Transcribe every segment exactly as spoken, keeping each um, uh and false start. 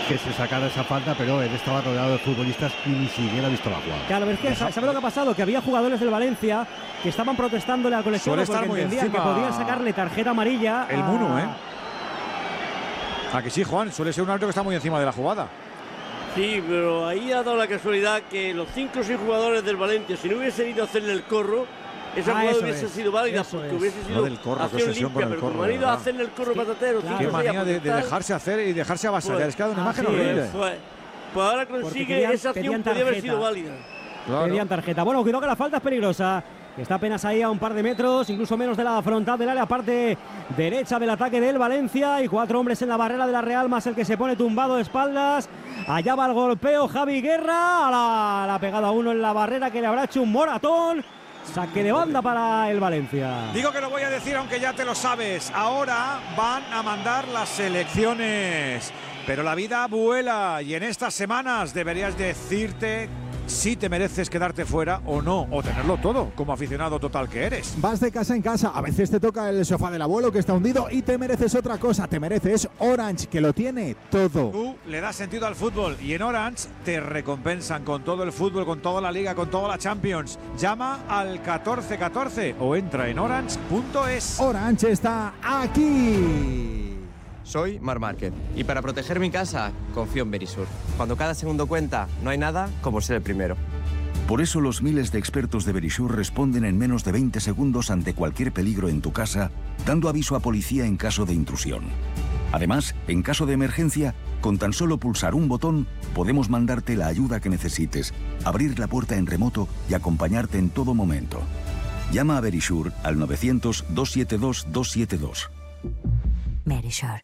que se sacara esa falta, pero él estaba rodeado de futbolistas y ni siquiera ha visto la jugada. Claro, es que ¿sabes lo que ha pasado? Que había jugadores del Valencia que estaban protestándole al colegiado porque entendían que podían sacarle tarjeta amarilla. El a... Munu, ¿eh? ¿A que sí, Juan? Suele ser un árbitro que está muy encima de la jugada. Sí, pero ahí ha dado la casualidad que los cinco o seis jugadores del Valencia, si no hubiesen ido a hacerle el corro, esa ah, jugada hubiese es, sido válida porque es. hubiese sido del corro, acción limpia, pero como han ido a hacerle el corro patatero, Qué manía de, de dejarse hacer y dejarse avasallar. Pues, es que ha dado una ah, imagen sí, horrible. Pues, pues ahora consigue querían, esa acción podría haber sido válida. Claro. Querían tarjeta. Bueno, cuidado que la falta es peligrosa. Está apenas ahí a un par de metros, incluso menos de la frontal del área, parte derecha del ataque del Valencia. Y cuatro hombres en la barrera de la Real, más el que se pone tumbado de espaldas. Allá va el golpeo Javi Guerra. A la, la pegada a uno en la barrera que le habrá hecho un moratón. Saque de banda para el Valencia. Digo que lo voy a decir aunque ya te lo sabes. Ahora van a mandar las selecciones. Pero la vida vuela y en estas semanas deberías decirte si te mereces quedarte fuera o no, o tenerlo todo, como aficionado total que eres. Vas de casa en casa, a veces te toca el sofá del abuelo que está hundido y te mereces otra cosa, te mereces Orange, que lo tiene todo. Tú le das sentido al fútbol y en Orange te recompensan con todo el fútbol, con toda la liga, con toda la Champions. Llama al catorce catorce o entra en orange punto es. Orange está aquí. Soy Mar Márquez y para proteger mi casa confío en Verisur. Cuando cada segundo cuenta, no hay nada como ser el primero. Por eso los miles de expertos de Verisur responden en menos de veinte segundos ante cualquier peligro en tu casa, dando aviso a policía en caso de intrusión. Además, en caso de emergencia, con tan solo pulsar un botón, podemos mandarte la ayuda que necesites, abrir la puerta en remoto y acompañarte en todo momento. Llama a Verisur al novecientos, doscientos setenta y dos, doscientos setenta y dos. Verisur.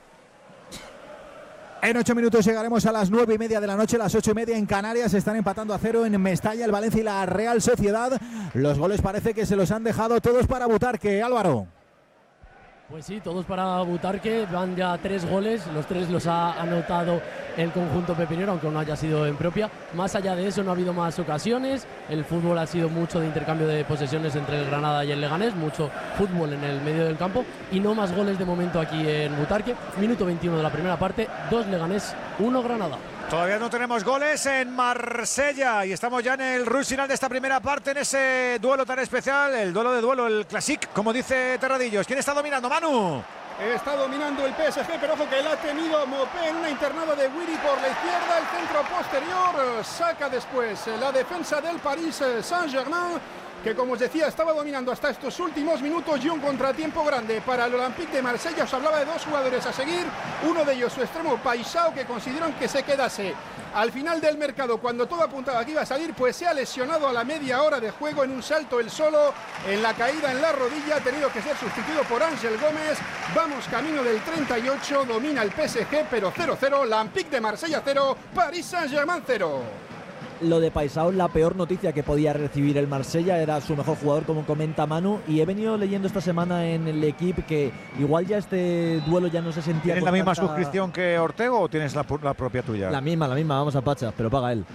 En ocho minutos llegaremos a las nueve y media de la noche, las ocho y media en Canarias. Están empatando a cero en Mestalla, el Valencia y la Real Sociedad. Los goles parece que se los han dejado todos para Butarque, Álvaro. Pues sí, todos para Butarque, van ya tres goles, los tres los ha anotado el conjunto pepinero, aunque no haya sido en propia. Más allá de eso no ha habido más ocasiones, el fútbol ha sido mucho de intercambio de posesiones entre el Granada y el Leganés, mucho fútbol en el medio del campo y no más goles de momento aquí en Butarque. Minuto veintiuno de la primera parte, dos Leganés, uno Granada. Todavía no tenemos goles en Marsella y estamos ya en el rush final de esta primera parte, en ese duelo tan especial, el duelo de duelo, el Classic, como dice Terradillos. ¿Quién está dominando, Manu? Está dominando el P S G, pero ojo que la ha tenido Mopé en una internada de Wiri por la izquierda, el centro posterior, saca después la defensa del Paris Saint-Germain, que como os decía estaba dominando hasta estos últimos minutos, y un contratiempo grande para el Olympique de Marsella. Os hablaba de dos jugadores a seguir, uno de ellos su extremo Paixão, que consideraron que se quedase al final del mercado cuando todo apuntaba que iba a salir, pues se ha lesionado a la media hora de juego en un salto él solo, en la caída en la rodilla, ha tenido que ser sustituido por Ángel Gómez. Vamos camino del treinta y ocho, domina el P S G, pero cero cero, Olympique de Marsella cero, Paris Saint-Germain cero. Lo de Paixão, la peor noticia que podía recibir el Marsella, era su mejor jugador, como comenta Manu, y he venido leyendo esta semana en el equipo que igual ya este duelo ya no se sentía. ¿Tienes la misma tanta... suscripción que Ortego o tienes la, la propia tuya? La misma, la misma, vamos a Pacha, pero paga él.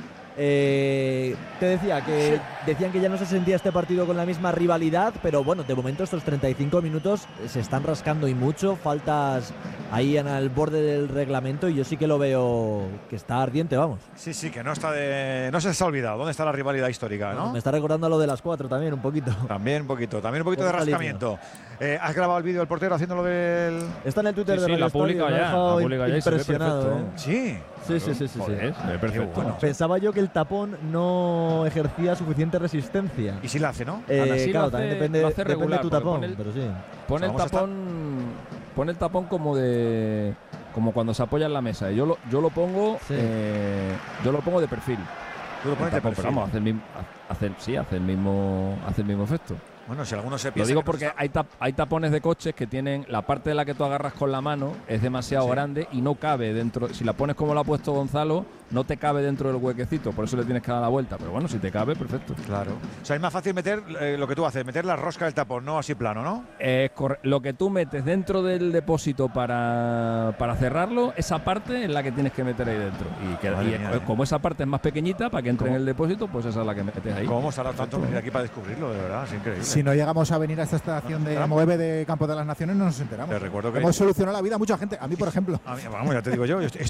Eh, te decía que decían que ya no se sentía este partido con la misma rivalidad, pero bueno, de momento estos treinta y cinco minutos se están rascando y mucho, faltas ahí en el borde del reglamento, y yo sí que lo veo que está ardiente, vamos. Sí, sí, que no está de, no se les ha olvidado dónde está la rivalidad histórica, ¿no? Bueno, me está recordando a lo de las cuatro también, un poquito. También un poquito, también un poquito de rascamiento. Eh, ¿Has grabado el vídeo del portero haciéndolo del...? Está en el Twitter sí, de sí, Radio la pública Estadio, ya, me ha dejado la pública ya impresionado, y ¿eh? Sí. Sí, sí, sí, sí, Joder, sí. perfecto. Bueno. Pensaba yo que el tapón no ejercía suficiente resistencia. Y si la hace, ¿no? Eh, así claro, lo hace, también depende, lo hace depende regular, de tu tapón, pone el, pero sí. Pone el tapón, pone el tapón como de, como cuando se apoya en la mesa. Yo lo, yo lo pongo, Sí. eh, yo lo pongo de perfil. Tú lo pones de tapón, perfil. pero vamos, hace el mismo, hace, sí, hace el mismo, hace el mismo efecto. Bueno, si alguno se Lo piensa. digo que porque está... hay, tap, hay tapones de coches que tienen la parte de la que tú agarras con la mano es demasiado Sí. grande y no cabe dentro. Si la pones como lo ha puesto Gonzalo, no te cabe dentro del huequecito, por eso le tienes que dar la vuelta. Pero bueno, si te cabe, perfecto. Claro. O sea, es más fácil meter eh, lo que tú haces, meter la rosca del tapón, no así plano, ¿no? Eh, lo que tú metes dentro del depósito para, para cerrarlo, esa parte es la que tienes que meter ahí dentro. Y, que, Madre y mía, eh, eh. como esa parte es más pequeñita para que entre ¿Cómo? en el depósito, pues esa es la que metes ahí. ¿Cómo hemos tardado tanto en venir aquí para descubrirlo? De verdad, es increíble. Si no llegamos a venir a esta estación de Moeve de Campo de las Naciones, no nos enteramos. Te recuerdo que hemos solucionado la vida a mucha gente. A mí, por ejemplo. A mí, vamos, ya te digo yo, estoy,